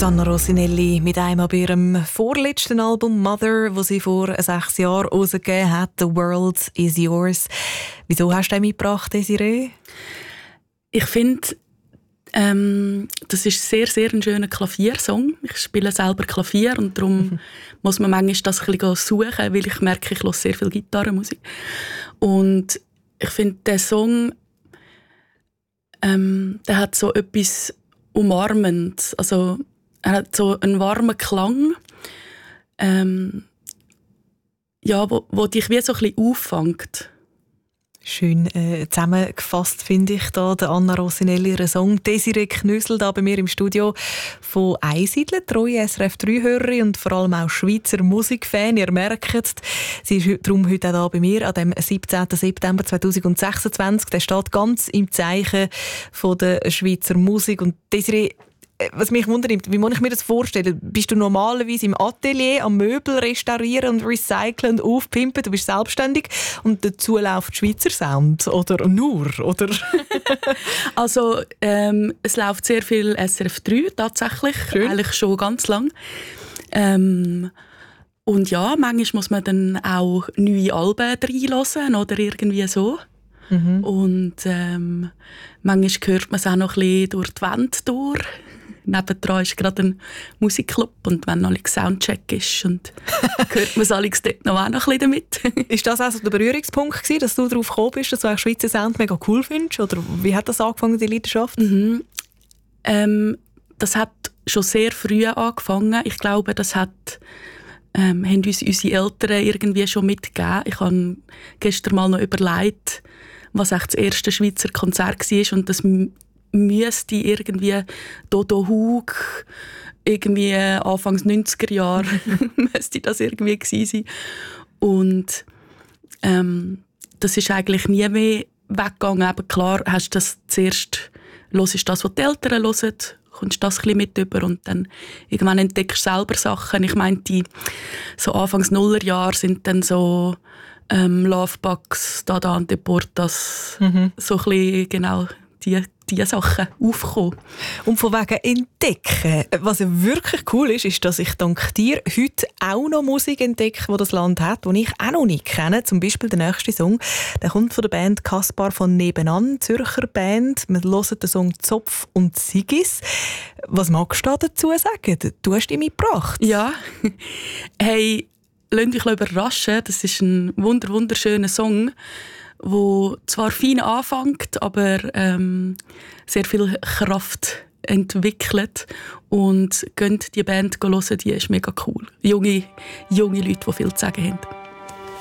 Anna Rosinelli mit einem ab ihrem vorletzten Album «Mother», das sie vor 6 Jahren herausgegeben hat, «The World is Yours». Wieso hast du den mitgebracht, Desiree? Ich finde, das ist sehr, sehr ein schöner Klaviersong. Ich spiele selber Klavier und darum muss man manchmal das ein bisschen suchen, weil ich merke, ich höre sehr viel Gitarrenmusik. Und ich finde, der Song der hat so etwas Umarmendes. Also, er hat so einen warmen Klang, wo dich wie so ein bisschen auffängt. Schön zusammengefasst finde ich da der Anna Rosinelli ihren Song. Desiree Knüssel da bei mir im Studio von «Einsiedeln», treue SRF3-Hörerin und vor allem auch Schweizer Musikfan. Ihr merkt, sie ist darum heute auch da bei mir an dem 17. September 2026. Der steht ganz im Zeichen von der Schweizer Musik. Und Desiree, was mich wundert, wie muss ich mir das vorstellen? Bist du normalerweise im Atelier am Möbel restaurieren und recyceln und aufpimpen? Du bist selbstständig und dazu läuft Schweizer Sound oder nur? Oder? Also es läuft sehr viel SRF3 tatsächlich, schön. Eigentlich schon ganz lang. Und ja, manchmal muss man dann auch neue Alben reinhören oder irgendwie so. Mhm. Und manchmal hört man es auch noch ein bisschen durch die Wände durch. Nebendran ist gerade ein Musikclub und wenn noch Soundcheck ist und hört man es alles dort noch auch noch ein bisschen damit. Ist das also der Berührungspunkt gewesen, dass du darauf gekommen bist, dass du auch Schweizer Sound mega cool findest? Oder wie hat das angefangen, die Leidenschaft? Mhm. Das hat schon sehr früh angefangen. Ich glaube, das haben uns unsere Eltern irgendwie schon mitgegeben. Ich habe gestern mal noch überlegt, was echt das erste Schweizer Konzert war und das müsste irgendwie Dodo Hug, irgendwie Anfangs 90er Jahre müsste das irgendwie gewesen sein. Und das ist eigentlich nie mehr weggegangen. Aber klar, hast du das zuerst, hörst das, was die Eltern hören, kommst das ein bisschen mit über und dann irgendwann entdeckst du selber Sachen. Ich meinte, so Anfangs Nullerjahre sind dann so Lovebugs, Dada und Deportas, so ein bisschen genau die Sachen aufkommen. Und von wegen entdecken. Was wirklich cool ist, ist, dass ich dank dir heute auch noch Musik entdecke, die das Land hat, die ich auch noch nicht kenne. Zum Beispiel der nächste Song, der kommt von der Band Kaspar von Nebenan, Zürcher Band. Wir hören den Song «Zopf und Sigis». Was magst du dazu sagen? Du hast ihn mitgebracht. Ja, hey, lasst euch überraschen. Das ist ein wunderschöner Song, wo zwar fein anfängt, aber sehr viel Kraft entwickelt. Und geht die Band hören, die ist mega cool. Junge Leute, die viel zu sagen haben.